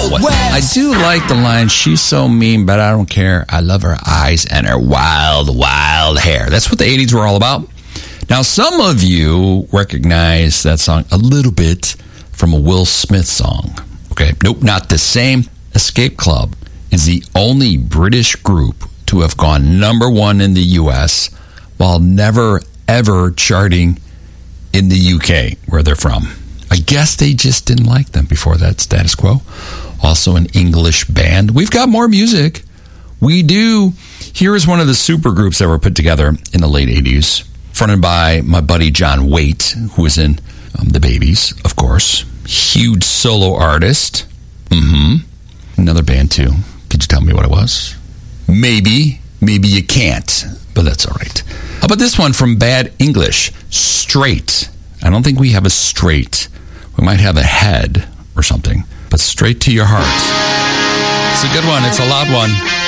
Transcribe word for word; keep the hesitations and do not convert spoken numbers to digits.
I do like the line, she's so mean, but I don't care. I love her eyes and her wild, wild hair. That's what the eighties were all about. Now, some of you recognize that song a little bit from a Will Smith song. Okay, nope, not the same. Escape Club is the only British group to have gone number one in the U S while never, ever charting in the U K, where they're from. I guess they just didn't like them before that status quo. Also an English band. We've got more music. We do. Here is one of the super groups that were put together in the late eighties, fronted by my buddy John Waite, who was in um, The Babies, of course. Huge solo artist. Mm-hmm. Another band, too. Could you tell me what it was? Maybe. Maybe you can't, but that's all right. How about this one from Bad English? Straight. I don't think we have a straight. We might have a head or something, but straight to your heart. It's a good one. It's a loud one.